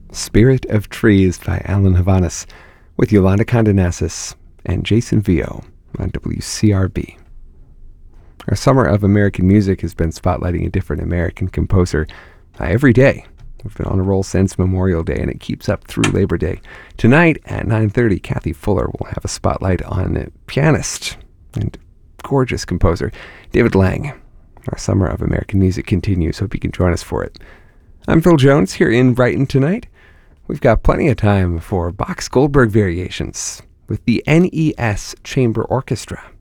Spirit of Trees by Alan Havanis with Yolanda Condonasis and Jason Vio on WCRB. Our Summer of American Music has been spotlighting a different American composer every day. We've been on a roll since Memorial Day, and it keeps up through Labor Day. Tonight at 9:30, Kathy Fuller will have a spotlight on pianist and gorgeous composer David Lang. Our Summer of American Music continues. Hope you can join us for it. I'm Phil Jones here in Brighton tonight. We've got plenty of time for Bach's Goldberg Variations with the NES Chamber Orchestra.